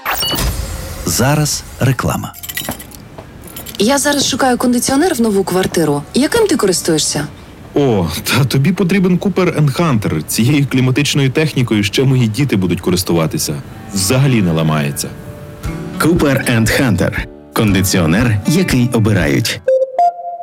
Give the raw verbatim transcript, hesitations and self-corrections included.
Зараз реклама. Я зараз шукаю кондиціонер в нову квартиру. Яким ти користуєшся? О, та тобі потрібен Cooper енд Hunter. Цією кліматичною технікою ще мої діти будуть користуватися. Взагалі не ламається. Cooper енд Hunter. Кондиціонер, який обирають.